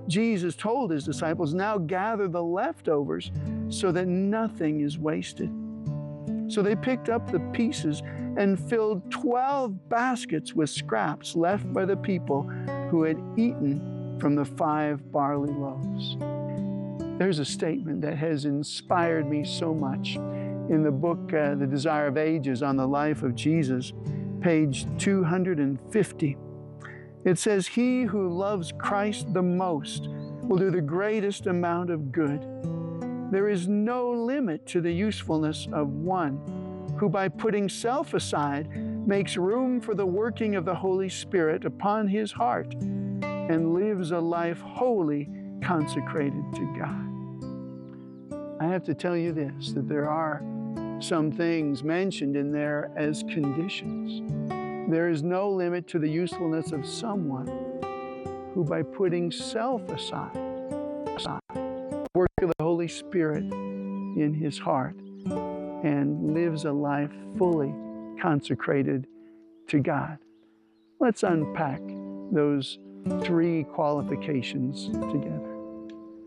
Jesus told his disciples, now gather the leftovers so that nothing is wasted. So they picked up the pieces and filled 12 baskets with scraps left by the people who had eaten from the 5 barley loaves. There's a statement that has inspired me so much in the book, The Desire of Ages, on the life of Jesus, page 250. It says, he who loves Christ the most will do the greatest amount of good. There is no limit to the usefulness of one who, by putting self aside, makes room for the working of the Holy Spirit upon his heart and lives a life wholly consecrated to God. I have to tell you this, that there are some things mentioned in there as conditions. There is no limit to the usefulness of someone who, by putting self aside, work of the Holy Spirit in his heart and lives a life fully consecrated to God. Let's unpack those 3 qualifications together.